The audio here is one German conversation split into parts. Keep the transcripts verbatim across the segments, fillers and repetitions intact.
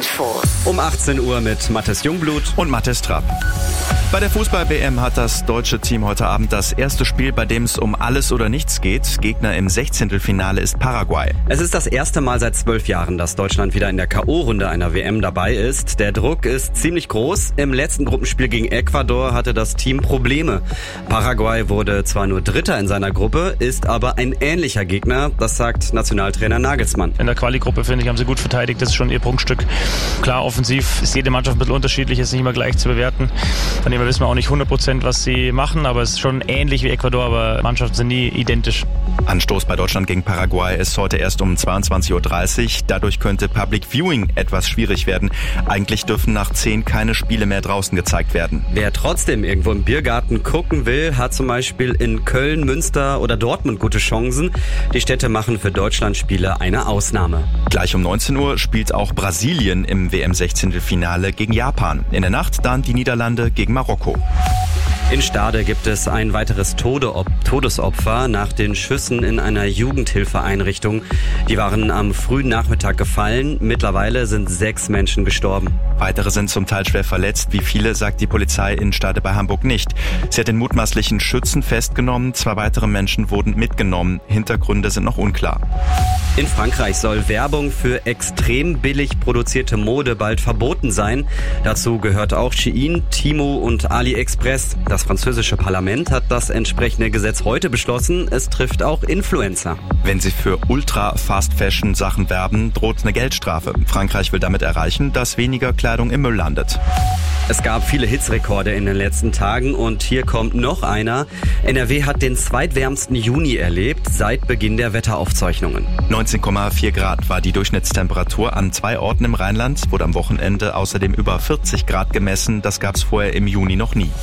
Infos. Um achtzehn Uhr mit Mathis Jungblut und Mathis Trapp. Bei der Fußball-W M hat das deutsche Team heute Abend das erste Spiel, bei dem es um alles oder nichts geht. Gegner im Sechzehntelfinale ist Paraguay. Es ist das erste Mal seit zwölf Jahren, dass Deutschland wieder in der K O-Runde einer W M dabei ist. Der Druck ist ziemlich groß. Im letzten Gruppenspiel gegen Ecuador hatte das Team Probleme. Paraguay wurde zwar nur Dritter in seiner Gruppe, ist aber ein ähnlicher Gegner. Das sagt Nationaltrainer Nagelsmann. In der Quali-Gruppe, finde ich, haben sie gut verteidigt. Das ist schon ihr Prunkstück. Klar, offensiv ist jede Mannschaft ein bisschen unterschiedlich, ist nicht immer gleich zu bewerten. Von dem her wissen wir auch nicht hundert Prozent, was sie machen, aber es ist schon ähnlich wie Ecuador, aber Mannschaften sind nie identisch. Anstoß bei Deutschland gegen Paraguay ist heute erst um zweiundzwanzig Uhr dreißig. Dadurch könnte Public Viewing etwas schwierig werden. Eigentlich dürfen nach zehn keine Spiele mehr draußen gezeigt werden. Wer trotzdem irgendwo im Biergarten gucken will, hat zum Beispiel in Köln, Münster oder Dortmund gute Chancen. Die Städte machen für Deutschlandspiele eine Ausnahme. Gleich um neunzehn Uhr spielt auch Brasilien im W M-Sechzehntelfinale gegen Japan. In der Nacht dann die Niederlande gegen Marokko. In Stade gibt es ein weiteres Todesopfer nach den Schüssen in einer Jugendhilfeeinrichtung. Die waren am frühen Nachmittag gefallen. Mittlerweile sind sechs Menschen gestorben. Weitere sind zum Teil schwer verletzt. Wie viele, sagt die Polizei in Stade bei Hamburg nicht. Sie hat den mutmaßlichen Schützen festgenommen. Zwei weitere Menschen wurden mitgenommen. Hintergründe sind noch unklar. In Frankreich soll Werbung für extrem billig produzierte Mode bald verboten sein. Dazu gehört auch Shein, Temu und AliExpress. Das französische Parlament hat das entsprechende Gesetz heute beschlossen. Es trifft auch Influencer. Wenn sie für Ultra-Fast-Fashion-Sachen werben, droht eine Geldstrafe. Frankreich will damit erreichen, dass weniger Kleidung im Müll landet. Es gab viele Hitzrekorde in den letzten Tagen und hier kommt noch einer. N R W hat den zweitwärmsten Juni erlebt seit Beginn der Wetteraufzeichnungen. neunzehn Komma vier Grad war die Durchschnittstemperatur an zwei Orten im Rheinland, wurde am Wochenende außerdem über vierzig Grad gemessen. Das gab's vorher im Juni noch nie.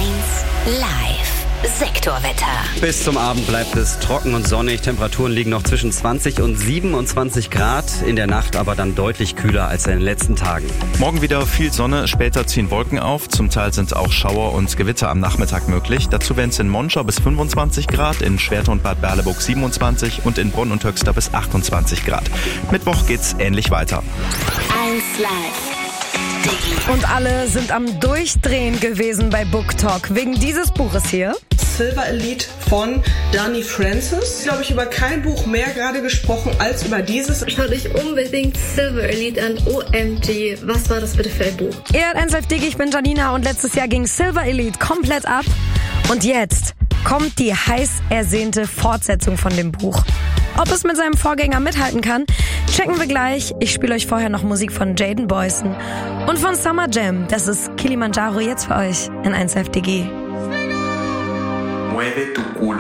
eins Live. Sektorwetter. Bis zum Abend bleibt es trocken und sonnig. Temperaturen liegen noch zwischen zwanzig und siebenundzwanzig Grad. In der Nacht aber dann deutlich kühler als in den letzten Tagen. Morgen wieder viel Sonne, später ziehen Wolken auf. Zum Teil sind auch Schauer und Gewitter am Nachmittag möglich. Dazu werden es in Monschau bis fünfundzwanzig Grad, in Schwerte und Bad Berleburg siebenundzwanzig und in Bonn und Höxter bis achtundzwanzig Grad. Mittwoch geht's ähnlich weiter. eins Live. Und alle sind am Durchdrehen gewesen bei Book Talk wegen dieses Buches hier. Silver Elite von Danny Francis. Glaube ich, über kein Buch mehr gerade gesprochen als über dieses. Schaut euch unbedingt Silver Elite an. O M G, was war das bitte für ein Buch? Ihr hört eins Live Diggi, ich bin Janina und letztes Jahr ging Silver Elite komplett ab. Und jetzt kommt die heiß ersehnte Fortsetzung von dem Buch. Ob es mit seinem Vorgänger mithalten kann, checken wir gleich. Ich spiele euch vorher noch Musik von Jaden Boyson und von Summer Jam. Das ist Kilimanjaro jetzt für euch in eins Live Diggi. Mueve tu culo.